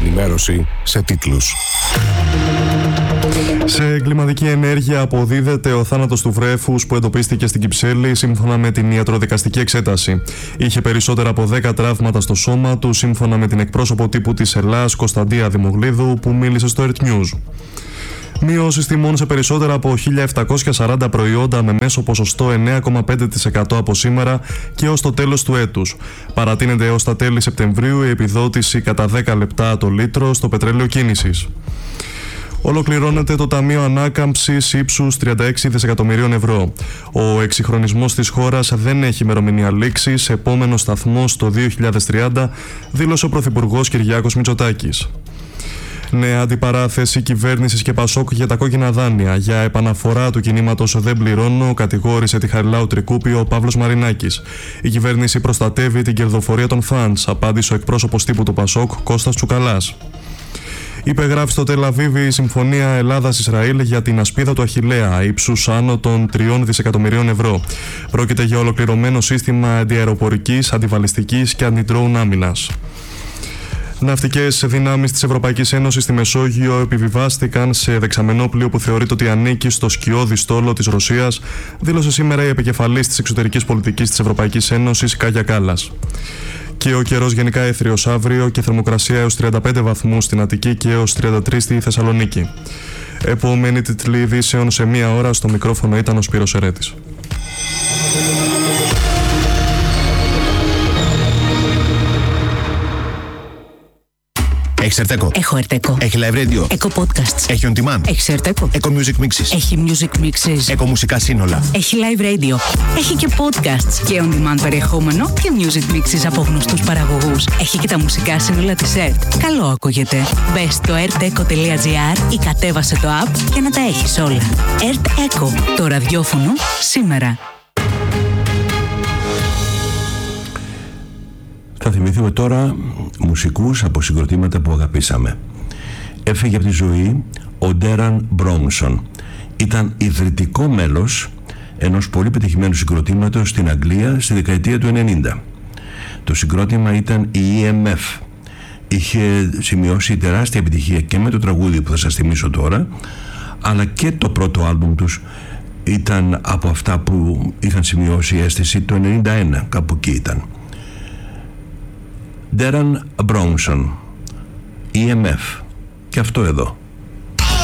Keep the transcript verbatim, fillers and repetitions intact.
ενημέρωση σε τίτλους. Σε εγκληματική ενέργεια αποδίδεται ο θάνατος του βρέφους που εντοπίστηκε στην Κυψέλη σύμφωνα με την ιατροδικαστική εξέταση. Είχε περισσότερα από δέκα τραύματα στο σώμα του σύμφωνα με την εκπρόσωπο τύπου της Ελλάς Κωνσταντία Δημογλίδου που μίλησε στο Earth News. Μειώσεις τιμών σε περισσότερα από χίλια επτακόσια σαράντα προϊόντα με μέσο ποσοστό εννέα κόμμα πέντε τοις εκατό από σήμερα και ως το τέλος του έτους. Παρατείνεται έως τα τέλη Σεπτεμβρίου η επιδότηση κατά δέκα λεπτά το λίτρο στο πετρέλαιο κίνησης. Ολοκληρώνεται το Ταμείο Ανάκαμψης ύψους τριάντα έξι δισεκατομμυρίων ευρώ. Ο εξυγχρονισμός της χώρας δεν έχει ημερομηνία λήξης. Επόμενος σταθμός το δύο χιλιάδες τριάντα, δήλωσε ο Πρωθυπουργός Κυριάκος Μητσοτάκης. Νέα αντιπαράθεση κυβέρνησης και Πασόκ για τα κόκκινα δάνεια. Για επαναφορά του κινήματος «Δεν πληρώνω», κατηγόρησε τη Χαριλάου Τρικούπη ο Παύλος Μαρινάκης. Η κυβέρνηση προστατεύει την κερδοφορία των φαντς, απάντησε ο εκπρόσωπος τύπου του Πασόκ Κώστας Τσουκαλάς. Υπεγράφει στο Τελ Αβίβ η Συμφωνία Ελλάδας-Ισραήλ για την ασπίδα του Αχιλλέα, ύψους άνω των τριών δισεκατομμυρίων ευρώ. Πρόκειται για ολοκληρωμένο σύστημα αντιαεροπορικής, αντιβαλιστικής και αντιντρόουν άμυνας. Ναυτικές δυνάμεις της Ευρωπαϊκής Ένωσης στη Μεσόγειο επιβιβάστηκαν σε δεξαμενόπλιο που θεωρείται ότι ανήκει στο σκιώδη στόλο της Ρωσίας, δήλωσε σήμερα η επικεφαλής της εξωτερικής πολιτικής της Ευρωπαϊκής Ένωσης, Κάγια Κάλλας. Και ο καιρός γενικά έθριος αύριο και θερμοκρασία έως τριάντα πέντε βαθμούς στην Αττική και έως τριάντα τρεις στη Θεσσαλονίκη. Επόμενη τίτλη ειδήσεων σε μία ώρα. Στο μικρόφωνο ήταν ο Σπύρος Ερέτης. Έχεις Ερτέκο. Έχω Ερτέκο. Έχει live radio. Έχω podcasts. Έχει on demand. Έχει Ερτέκο. Έχω music mixes. Έχει music mixes. Έχω μουσικά σύνολα. Έχει live radio. Έχει και podcasts και on demand περιεχόμενο και music mixes από γνωστούς παραγωγούς. Έχει και τα μουσικά σύνολα της ΕΡΤ. Καλό ακούγεται. Μπες στο ερτέκο τελεία τζι άρ ή κατέβασε το app για να τα έχεις όλα. Ερτέκο. Το ραδιόφωνο σήμερα. Θα θυμηθούμε τώρα μουσικούς από συγκροτήματα που αγαπήσαμε. Έφυγε από τη ζωή ο Ντέραν Μπρόνσον. Ήταν ιδρυτικό μέλος ενός πολύ πετυχημένου συγκροτήματος στην Αγγλία στη δεκαετία του ενενήντα. Το συγκρότημα ήταν η ι εμ εφ. Είχε σημειώσει τεράστια επιτυχία και με το τραγούδι που θα σας θυμίσω τώρα, αλλά και το πρώτο άλμπουμ τους ήταν από αυτά που είχαν σημειώσει αίσθηση το ενενήντα ένα, κάπου εκεί ήταν. Ντέραν Μπρόνσον, ι εμ εφ, και αυτό εδώ.